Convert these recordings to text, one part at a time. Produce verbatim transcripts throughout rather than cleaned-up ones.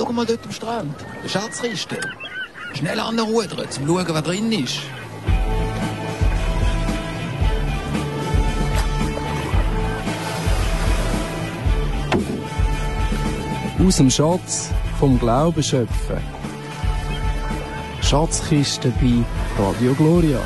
Schau mal dort am Strand. Eine Schatzkiste. Schnell anrudern, zum schauen, was drin ist. Aus dem Schatz vom Glauben schöpfen. Schatzkiste bei Radio Gloria.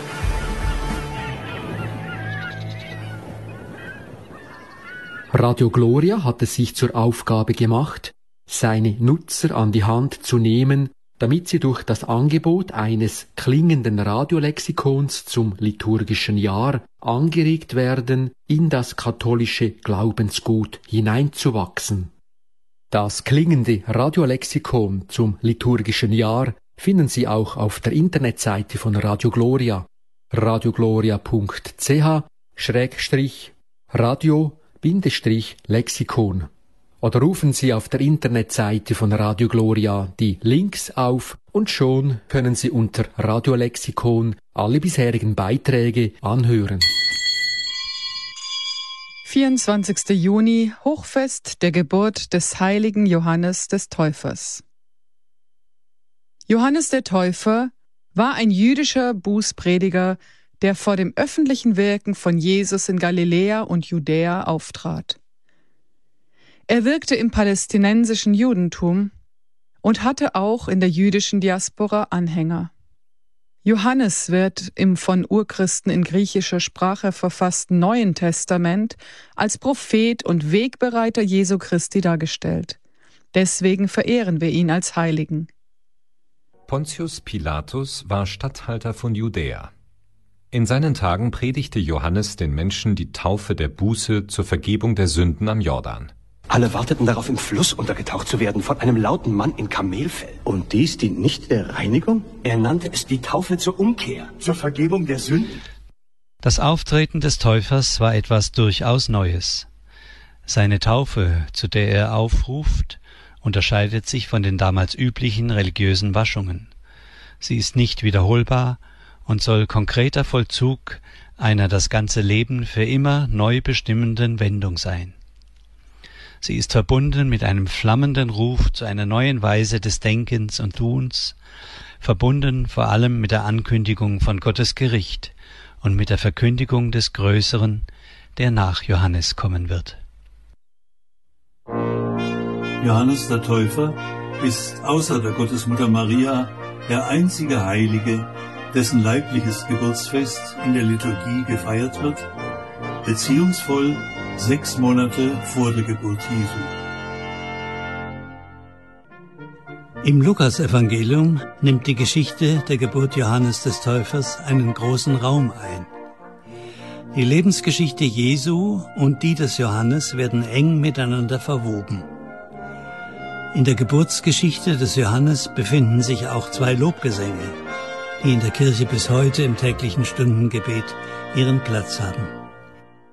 Radio Gloria hat es sich zur Aufgabe gemacht, seine Nutzer an die Hand zu nehmen, damit sie durch das Angebot eines klingenden Radiolexikons zum liturgischen Jahr angeregt werden, in das katholische Glaubensgut hineinzuwachsen. Das klingende Radiolexikon zum liturgischen Jahr finden Sie auch auf der Internetseite von Radio Gloria, radiogloria punkt c h schrägstrich radio Lexikon. Oder rufen Sie auf der Internetseite von Radio Gloria die Links auf und schon können Sie unter Radiolexikon alle bisherigen Beiträge anhören. vierundzwanzigster Juni, Hochfest der Geburt des heiligen Johannes des Täufers. Johannes der Täufer war ein jüdischer Bußprediger, der vor dem öffentlichen Wirken von Jesus in Galiläa und Judäa auftrat. Er wirkte im palästinensischen Judentum und hatte auch in der jüdischen Diaspora Anhänger. Johannes wird im von Urchristen in griechischer Sprache verfassten Neuen Testament als Prophet und Wegbereiter Jesu Christi dargestellt. Deswegen verehren wir ihn als Heiligen. Pontius Pilatus war Statthalter von Judäa. In seinen Tagen predigte Johannes den Menschen die Taufe der Buße zur Vergebung der Sünden am Jordan. Alle warteten darauf, im Fluss untergetaucht zu werden von einem lauten Mann in Kamelfell. Und dies dient nicht der Reinigung? Er nannte es die Taufe zur Umkehr, zur Vergebung der Sünden. Das Auftreten des Täufers war etwas durchaus Neues. Seine Taufe, zu der er aufruft, unterscheidet sich von den damals üblichen religiösen Waschungen. Sie ist nicht wiederholbar und soll konkreter Vollzug einer das ganze Leben für immer neu bestimmenden Wendung sein. Sie ist verbunden mit einem flammenden Ruf zu einer neuen Weise des Denkens und Tuns, verbunden vor allem mit der Ankündigung von Gottes Gericht und mit der Verkündigung des Größeren, der nach Johannes kommen wird. Johannes der Täufer ist außer der Gottesmutter Maria der einzige Heilige, dessen leibliches Geburtsfest in der Liturgie gefeiert wird, beziehungsvoll sechs Monate vor der Geburt Jesu. Im Lukasevangelium nimmt die Geschichte der Geburt Johannes des Täufers einen großen Raum ein. Die Lebensgeschichte Jesu und die des Johannes werden eng miteinander verwoben. In der Geburtsgeschichte des Johannes befinden sich auch zwei Lobgesänge, die in der Kirche bis heute im täglichen Stundengebet ihren Platz haben.